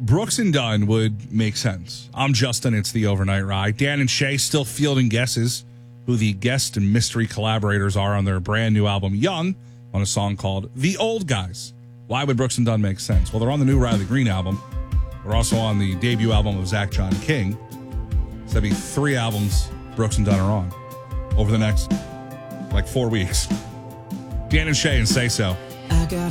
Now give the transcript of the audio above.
Brooks and Dunn would make sense. I'm Justin. It's the Overnight Ride. Dan and Shay still fielding guesses who the guest and mystery collaborators are on their brand new album, Young, on a song called The Old Guys. Why would Brooks and Dunn make sense? Well, they're on the new Riley Green album. They're also on the debut album of Zach John King. So that'd be 3 albums Brooks and Dunn are on over the next, 4 weeks. Dan and Shay and Say So. I got